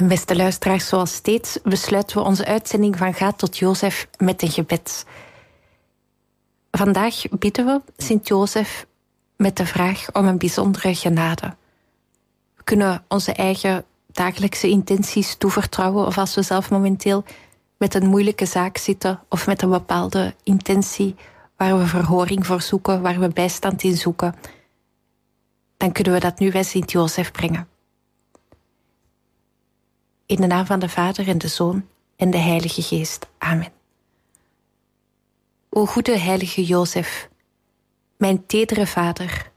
En beste luisteraars, zoals steeds besluiten we onze uitzending van Ga tot Jozef met een gebed. Vandaag bidden we Sint-Jozef met de vraag om een bijzondere genade. We kunnen onze eigen dagelijkse intenties toevertrouwen, of als we zelf momenteel met een moeilijke zaak zitten of met een bepaalde intentie waar we verhoring voor zoeken, waar we bijstand in zoeken, dan kunnen we dat nu bij Sint-Jozef brengen. In de naam van de Vader en de Zoon en de Heilige Geest. Amen. O goede heilige Jozef, mijn tedere vader,